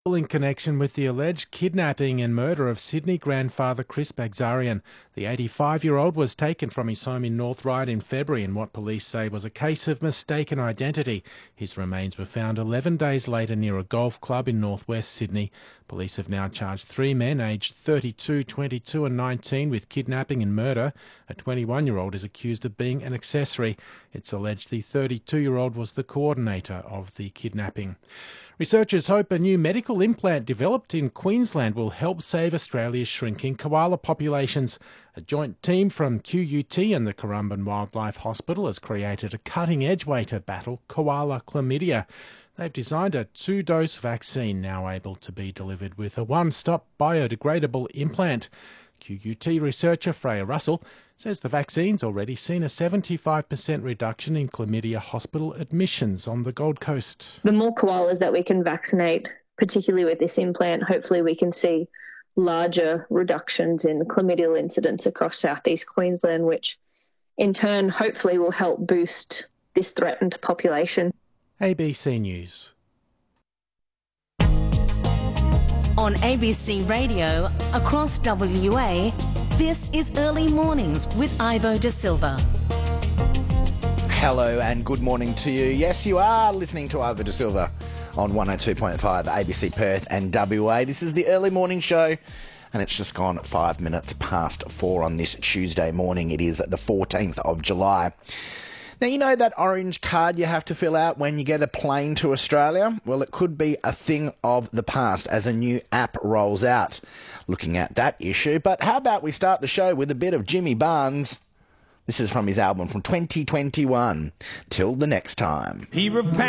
In connection with the alleged kidnapping and murder of Sydney grandfather Chris Bagzarian. The 85-year-old was taken from his home in North Ryde in February in what police say was a case of mistaken identity. His remains were found 11 days later near a golf club in northwest Sydney. Police have now charged 3 men aged 32, 22 and 19 with kidnapping and murder. A 21-year-old is accused of being an accessory. It's alleged the 32-year-old was the coordinator of the kidnapping. Researchers hope a new medical implant developed in Queensland will help save Australia's shrinking koala populations. A joint team from QUT and the Currumbin Wildlife Hospital has created a cutting-edge way to battle koala chlamydia. They've designed a 2-dose vaccine now able to be delivered with a one-stop biodegradable implant. QUT researcher Freya Russell says the vaccine's already seen a 75% reduction in chlamydia hospital admissions on the Gold Coast. The more koalas that we can vaccinate, particularly with this implant, hopefully we can see larger reductions in chlamydial incidence across southeast Queensland, which in turn hopefully will help boost this threatened population. ABC News. On ABC Radio, across WA, this is Early Mornings with Ivo De Silva. Hello and good morning to you. Yes, you are listening to Ivo De Silva on 102.5 ABC Perth and WA. This is the Early Morning Show and it's just gone 5 minutes past 4 on this Tuesday morning. It is the 14th of July. Now, you know that orange card you have to fill out when you get a plane to Australia? Well, it could be a thing of the past as a new app rolls out. Looking at that issue, but how about we start the show with a bit of Jimmy Barnes? This is from his album from 2021. Till the next time. He repents.